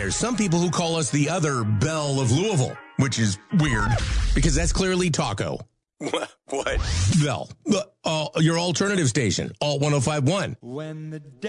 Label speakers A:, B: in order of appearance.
A: there's some people who call us the other Belle of Louisville, which is weird because that's clearly Taco.
B: What?
A: Bell, your alternative station, Alt 105.1.
C: When the